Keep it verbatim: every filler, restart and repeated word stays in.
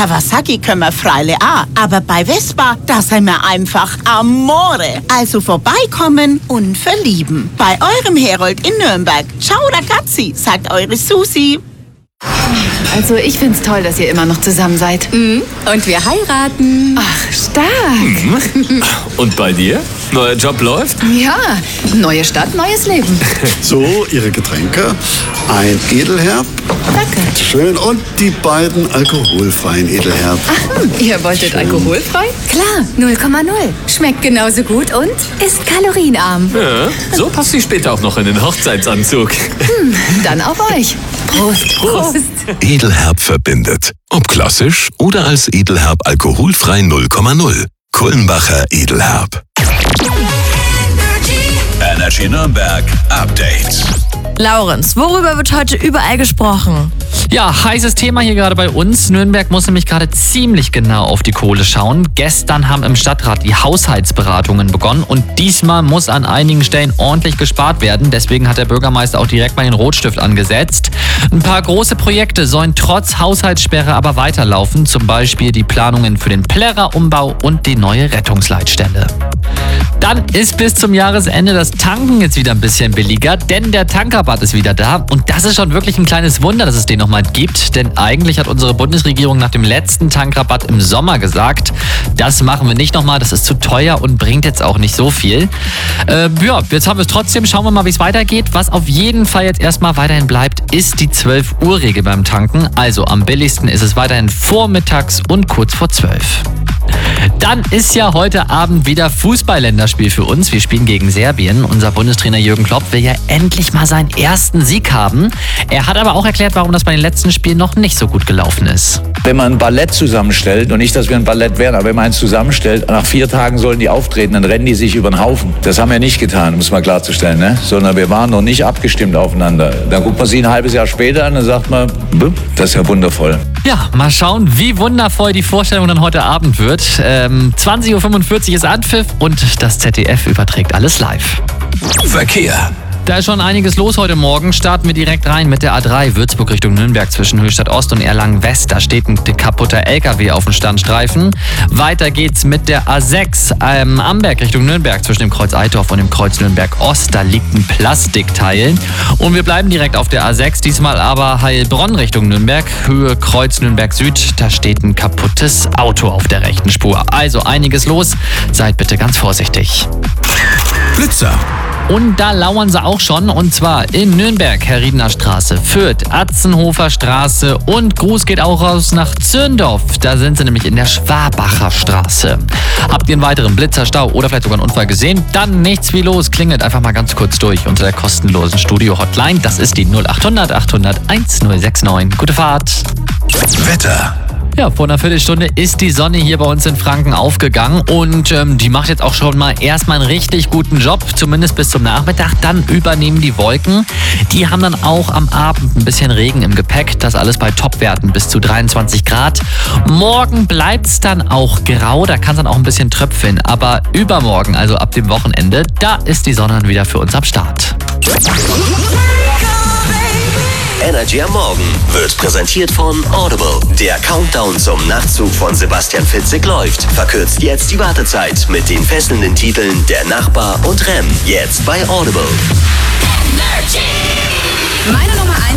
Kawasaki können wir freilich auch, aber bei Vespa, da sind wir einfach Amore. Also vorbeikommen und verlieben. Bei eurem Herold in Nürnberg. Ciao ragazzi, sagt eure Susi. Also ich find's toll, dass ihr immer noch zusammen seid. Mhm. Und wir heiraten. Ach, stark. Mhm. Und bei dir? Neuer Job läuft? Ja, neue Stadt, neues Leben. So, Ihre Getränke. Ein Edelherb. Danke. Schön. Und die beiden alkoholfreien Edelherb. Ach, hm, ihr wolltet Schön. alkoholfrei? Klar, null Komma null. Schmeckt genauso gut und ist kalorienarm. Ja, so passt sie später auch noch in den Hochzeitsanzug. Hm, dann auf euch. Prost, Prost. Edelherb verbindet. Ob klassisch oder als Edelherb alkoholfrei null Komma null. Kullenbacher Edelherb. Energy Nürnberg Update. Laurenz, worüber wird heute überall gesprochen? Ja, heißes Thema hier gerade bei uns. Nürnberg muss nämlich gerade ziemlich genau auf die Kohle schauen. Gestern haben im Stadtrat die Haushaltsberatungen begonnen und diesmal muss an einigen Stellen ordentlich gespart werden. Deswegen hat der Bürgermeister auch direkt mal den Rotstift angesetzt. Ein paar große Projekte sollen trotz Haushaltssperre aber weiterlaufen. Zum Beispiel die Planungen für den Plärrer-Umbau und die neue Rettungsleitstelle. Dann ist bis zum Jahresende das Tanken jetzt wieder ein bisschen billiger, denn der Tankrabatt ist wieder da. Und das ist schon wirklich ein kleines Wunder, dass es den nochmal gibt. Denn eigentlich hat unsere Bundesregierung nach dem letzten Tankrabatt im Sommer gesagt, das machen wir nicht nochmal, das ist zu teuer und bringt jetzt auch nicht so viel. Äh, ja, jetzt haben wir es trotzdem. Schauen wir mal, wie es weitergeht. Was auf jeden Fall jetzt erstmal weiterhin bleibt, ist die zwölf Uhr Regel beim Tanken. Also am billigsten ist es weiterhin vormittags und kurz vor zwölf. Dann ist ja heute Abend wieder Fußball-Länderspiel für uns. Wir spielen gegen Serbien. Unser Bundestrainer Jürgen Klopp will ja endlich mal seinen ersten Sieg haben. Er hat aber auch erklärt, warum das bei den letzten Spielen noch nicht so gut gelaufen ist. Wenn man ein Ballett zusammenstellt, und nicht, dass wir ein Ballett wären, aber wenn man eins zusammenstellt, nach vier Tagen sollen die auftreten, dann rennen die sich über den Haufen. Das haben wir nicht getan, um es mal klarzustellen, ne? Sondern wir waren noch nicht abgestimmt aufeinander. Dann guckt man sie ein halbes Jahr später an und dann sagt man, das ist ja wundervoll. Ja, mal schauen, wie wundervoll die Vorstellung dann heute Abend wird. Ähm, zwanzig Uhr fünfundvierzig ist Anpfiff und das Z D F überträgt alles live. Verkehr. Da ist schon einiges los heute Morgen. Starten wir direkt rein mit der A drei Würzburg Richtung Nürnberg zwischen Höchstadt Ost und Erlangen West. Da steht ein kaputter L K W auf dem Standstreifen. Weiter geht's mit der A sechs ähm, Amberg Richtung Nürnberg zwischen dem Kreuz Eitorf und dem Kreuz Nürnberg Ost. Da liegt ein Plastikteil. Und wir bleiben direkt auf der A sechs, diesmal aber Heilbronn Richtung Nürnberg. Höhe Kreuz Nürnberg Süd. Da steht ein kaputtes Auto auf der rechten Spur. Also einiges los. Seid bitte ganz vorsichtig. Blitzer. Und da lauern sie auch schon, und zwar in Nürnberg, Herriedener Straße, Fürth, Atzenhofer Straße und Gruß geht auch raus nach Zürndorf. Da sind sie nämlich in der Schwabacher Straße. Habt ihr einen weiteren Blitzer, Stau oder vielleicht sogar einen Unfall gesehen? Dann nichts wie los, klingelt einfach mal ganz kurz durch unter der kostenlosen Studio-Hotline. Das ist die null achthundert achthundert1069. Gute Fahrt. Wetter. Ja, vor einer Viertelstunde ist die Sonne hier bei uns in Franken aufgegangen und ähm, die macht jetzt auch schon mal erstmal einen richtig guten Job, zumindest bis zum Nachmittag. Dann übernehmen die Wolken. Die haben dann auch am Abend ein bisschen Regen im Gepäck. Das alles bei Topwerten bis zu dreiundzwanzig Grad. Morgen bleibt's dann auch grau, da kann es dann auch ein bisschen tröpfeln. Aber übermorgen, also ab dem Wochenende, da ist die Sonne dann wieder für uns am Start. Energy am Morgen wird präsentiert von Audible. Der Countdown zum Nachtzug von Sebastian Fitzek läuft. Verkürzt jetzt die Wartezeit mit den fesselnden Titeln Der Nachbar und Rem. Jetzt bei Audible. Energy. Meine Nummer eins.